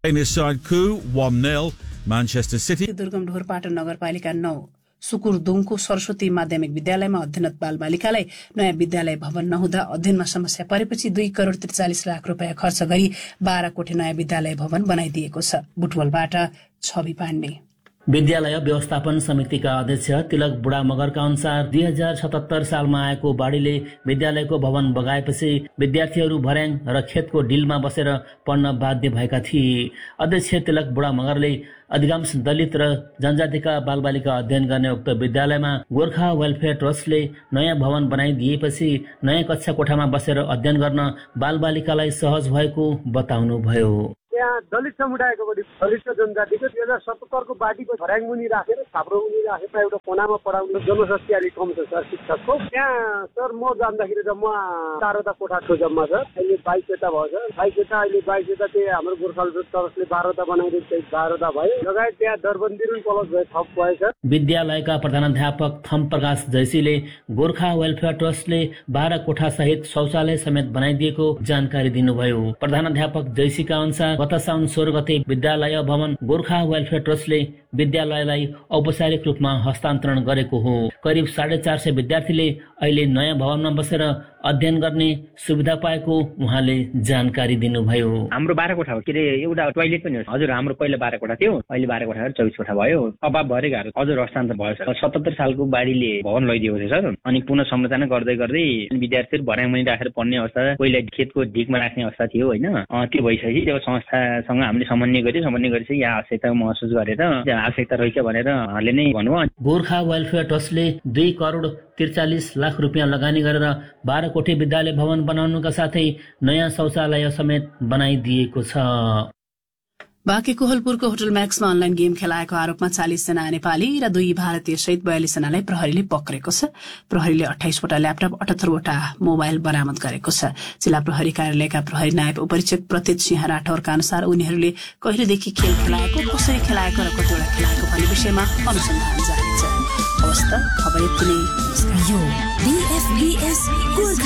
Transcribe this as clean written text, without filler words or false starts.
Side coup 1-0. Manchester City. दुर्गम ढोरपाटन नगरपालिका 9 सुकुरदुङको सरस्वती माध्यमिक विद्यालयमा अध्ययनरत बालबालिकालाई नयाँ विद्यालय भवन नहुँदा अध्ययनमा समस्या परेपछि 2 करोड़ 43 लाख रुपियाँ खर्च गरी 12 कोठे नयाँ विद्यालय भवन बनाइदिएको छ। बुटवलबाट छवि पाण्डे। विद्यालय व्यवस्थापन समितिका अध्यक्ष तिलक बुढा मगरका अनुसार 2077 सालमा आएको बाढीले विद्यालयको भवन बगाएपछि विद्यार्थीहरू भर्याङ र खेतको डिलमा बसेर पढ्न बाध्य भएका थिए। अध्यक्ष तिलक बुढा मगरले अधिकांश दलित र जनजातिका बालबालिका अध्ययन गर्ने उक्त विद्यालयमा गोर्खा वेलफेयर ट्रस्टले नयाँ भवन बनाइदिएपछि नयाँ कक्षा कोठामा बसेर अध्ययन गर्न बालबालिकालाई सहज भएको बताउनुभयो। यहाँ दलित समुदायको दलित जनजातिको 2077 को बाढीको भर्याङ मुनि राखेर छाप्रो मुनि राखेर एउटा कोनामा पढाउनु जनशक्ति अलिक कम छ सर शिक्षकको। यहाँ सर म जान्दाखेरि जम्मा 12वटा कोठाको जम्मा छ। अहिले 22वटा भयो सर। 22वटा त्यही हाम्रो गोर्खा ट्रस्टले 12वटा बनाइदिएको 12वटा भयो। लगायत त्यहाँ दरबन्दी रुम प्लस भए थप भयो सर। विद्यालयका प्रधानाध्यापक थम प्रकाश जैसीले गोर्खा वेलफेयर ट्रस्टले 12 कोठा सहित शौचालय समेत बनाइदिएको जानकारी दिनुभयो। प्रधानाध्यापक जैसीका अनुसार गत साउन 16 गते विद्यालय भवन गोर्खा वेलफेयर ट्रस्टले विद्यालयलाई औपचारिक रूपमा हस्तान्तरण गरेको हो। करिब 450 विद्यार्थीले अहिले नयाँ भवनमा बसेर अध्ययन गर्ने सुविधा पाएको उहाँले जानकारी दिनुभयो। हाम्रो 12 कोठा हो के रे, एउटा टोयलेट पनि हो हजुर। हाम्रो पहिला 12 कोठा थियो, अहिले 12 कोठा 24 कोठा भयो। अभाव भएरै घर हजुर हस्तान्तरण भयो सर। 77 सालको बाढीले भवन लैदिएको थियो सर। अनि पुनः संरचना गर्दै गर्दै विद्यार्थीहरू भर्याङमै राखेर पढ्ने अवस्था, पहिला खेतको ढिकमा राख्ने अवस्था थियो होइन। त्यो भइसकेपछि जब संस्थासँग हामीले समन्वय गरेपछि यहाँ आवश्यकता महसुस गरेर आवश्यकता रहेछ भनेर उहाँले नै भन्नुभयो। गोर्खा वेलफेयर ट्रस्टले 2 करोड़ 43 लाख रुपियाँ लगानी गरेर 12 कोठे विद्यालय भवन बनाउनुका साथै नयाँ शौचालय समेत बनाइदिएको छ। बाँके कोहलपुरको होटल म्याक्समा अनलाइन गेम खेलाएको आरोपमा 40 जना नेपाली र 2 भारतीय सहित 42 जनालाई प्रहरीले पक्रेको छ। प्रहरीले 28 वटा ल्यापटप 78 वटा मोबाइल बरामद गरेको छ। जिल्ला प्रहरी कार्यालयका प्रहरी नायब उपरीक्षक प्रतीत सिंह राठौरका अनुसार उनीहरूले कहिलेदेखि खेल खेलाएको, कसरी खेलाएको र कतिवटा खेलाएको भन्ने विषयमा अनुसन्धान जारी छ। हवस् त खबर यति नै।